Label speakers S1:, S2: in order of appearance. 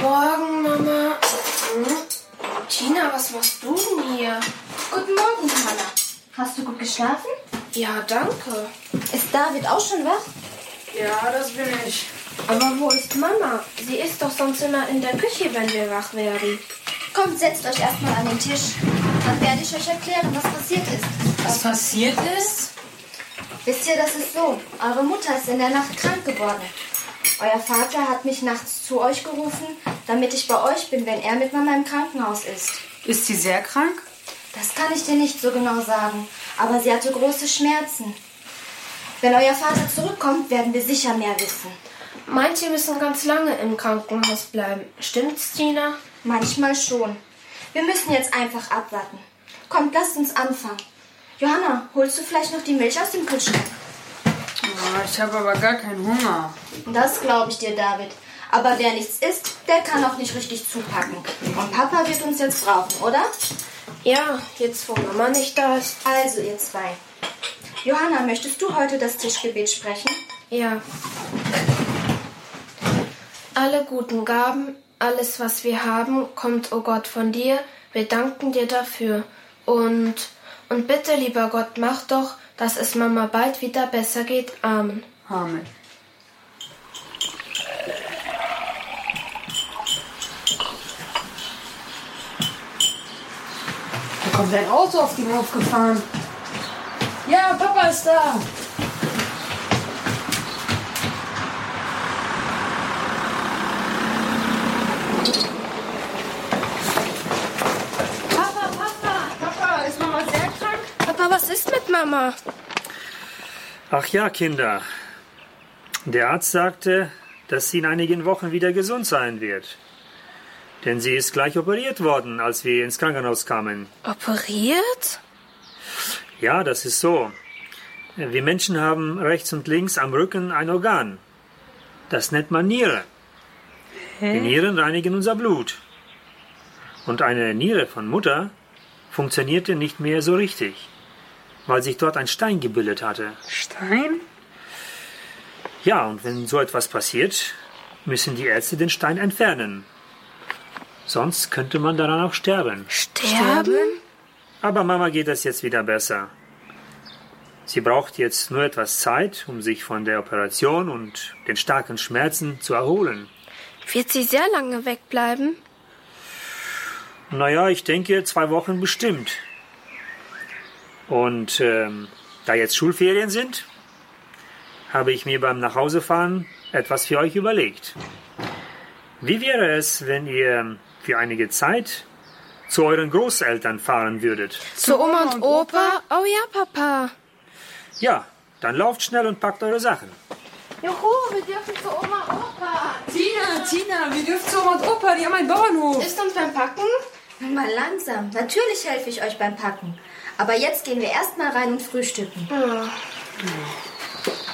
S1: Morgen, Mama. Tina, was machst du denn hier?
S2: Guten Morgen, Johanna. Hast du gut geschlafen?
S1: Ja, danke.
S2: Ist David auch schon wach?
S1: Ja, das bin ich. Aber wo ist Mama? Sie ist doch sonst immer in der Küche, wenn wir wach werden.
S2: Kommt, setzt euch erstmal an den Tisch. Dann werde ich euch erklären, was passiert ist.
S3: Was passiert ist?
S2: Wisst ihr, das ist so. Eure Mutter ist in der Nacht krank geworden. Euer Vater hat mich nachts zu euch gerufen, damit ich bei euch bin, wenn er mit Mama im Krankenhaus ist.
S3: Ist sie sehr krank?
S2: Das kann ich dir nicht so genau sagen, aber sie hatte große Schmerzen. Wenn euer Vater zurückkommt, werden wir sicher mehr wissen.
S1: Meint ihr müssen ganz lange im Krankenhaus bleiben? Stimmt's, Tina?
S2: Manchmal schon. Wir müssen jetzt einfach abwarten. Kommt, lasst uns anfangen. Johanna, holst du vielleicht noch die Milch aus dem Kühlschrank?
S3: Ich habe aber gar keinen Hunger.
S2: Das glaube ich dir, David. Aber wer nichts isst, der kann auch nicht richtig zupacken. Und Papa wird uns jetzt brauchen, oder?
S1: Ja, jetzt wo Mama nicht da ist.
S2: Also, ihr zwei. Johanna, möchtest du heute das Tischgebet sprechen?
S1: Ja. Alle guten Gaben, alles, was wir haben, kommt, o Gott, von dir. Wir danken dir dafür. Und bitte, lieber Gott, mach doch, dass es Mama bald wieder besser geht. Amen.
S3: Amen. Da kommt ein Auto auf den Hof gefahren. Ja, Papa ist da. Papa, ist Mama sehr krank?
S1: Papa, was ist mit Mama?
S4: Ach ja, Kinder. Der Arzt sagte, dass sie in einigen Wochen wieder gesund sein wird. Denn sie ist gleich operiert worden, als wir ins Krankenhaus kamen.
S1: Operiert?
S4: Ja, das ist so. Wir Menschen haben rechts und links am Rücken ein Organ. Das nennt man Niere. Die Nieren reinigen unser Blut. Und eine Niere von Mutter funktionierte nicht mehr so richtig, weil sich dort ein Stein gebildet hatte.
S3: Stein?
S4: Ja, und wenn so etwas passiert, müssen die Ärzte den Stein entfernen. Sonst könnte man daran auch sterben.
S1: Sterben?
S4: Aber Mama geht es jetzt wieder besser. Sie braucht jetzt nur etwas Zeit, um sich von der Operation und den starken Schmerzen zu erholen.
S1: Wird sie sehr lange wegbleiben?
S4: Naja, ich denke 2 Wochen bestimmt. Und da jetzt Schulferien sind, habe ich mir beim Nachhausefahren etwas für euch überlegt. Wie wäre es, wenn ihr für einige Zeit zu euren Großeltern fahren würdet?
S1: Zu Oma und Opa? Oh ja, Papa.
S4: Ja, dann lauft schnell und packt eure Sachen.
S1: Juhu, wir dürfen zu Oma und Opa.
S3: Tina, wir dürfen zu Oma und Opa, die haben einen Bauernhof.
S1: Ist uns beim Packen?
S2: Mal langsam. Natürlich helfe ich euch beim Packen. Aber jetzt gehen wir erstmal rein und frühstücken.
S1: Ja.